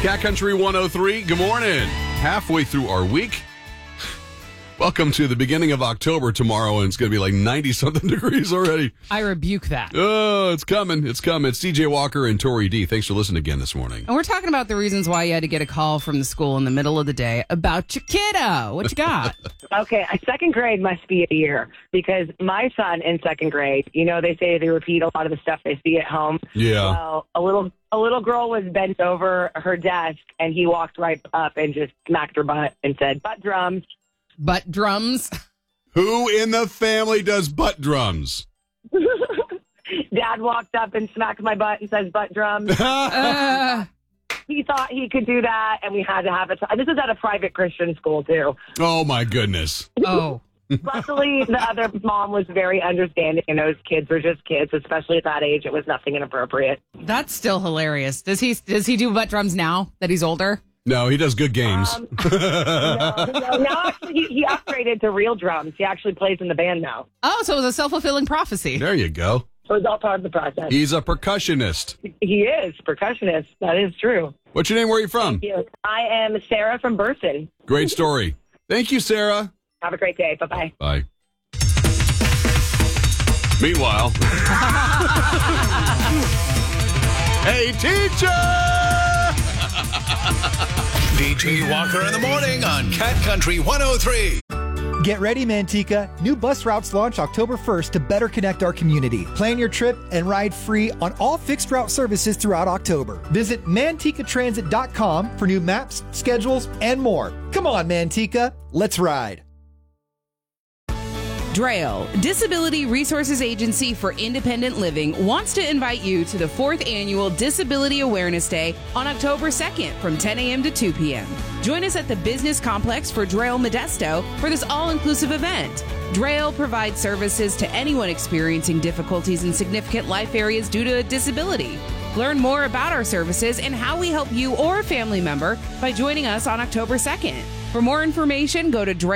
Cat Country 103, good morning. Halfway through our week. Welcome to the beginning of October tomorrow, and it's going to be like 90-something degrees already. I rebuke that. Oh, it's coming. It's coming. It's DJ Walker and Tori D. Thanks for listening again this morning. And we're talking about the reasons why you had to get a call from the school in the middle of the day about your kiddo. What you got? Okay, second grade must be a year because my son in second grade, they say they repeat a lot of the stuff they see at home. Yeah. Well, a little girl was bent over her desk, and he walked right up and just smacked her butt and said, "Butt drums." Butt drums? Who in the family does butt drums? Dad walked up and smacked my butt and says, "Butt drums." He thought he could do that, and we had to have it. This is at a private Christian school, too. Oh, my goodness. Oh. Luckily, the other mom was very understanding, and those kids were just kids, especially at that age. It was nothing inappropriate. That's still hilarious. Does he do butt drums now that he's older? No, he does good games. No, now actually he upgraded to real drums. He actually plays in the band now. Oh, so it was a self-fulfilling prophecy. There you go. So it's all part of the process. He's a percussionist. He is percussionist. That is true. What's your name? Where are you from? Thank you. I am Sarah from Burson. Great story. Thank you, Sarah. Have a great day. Bye-bye. Bye. Meanwhile. Hey, teacher! DJ Walker in the morning on Cat Country 103. Get ready, Manteca. New bus routes launch October 1st to better connect our community. Plan your trip and ride free on all fixed route services throughout October. Visit MantecaTransit.com for new maps, schedules, and more. Come on, Manteca. Let's ride. DRAIL, Disability Resources Agency for Independent Living, wants to invite you to the 4th Annual Disability Awareness Day on October 2nd from 10 a.m. to 2 p.m. Join us at the Business Complex for DRAIL Modesto for this all-inclusive event. DRAIL provides services to anyone experiencing difficulties in significant life areas due to a disability. Learn more about our services and how we help you or a family member by joining us on October 2nd. For more information, go to DRAIL.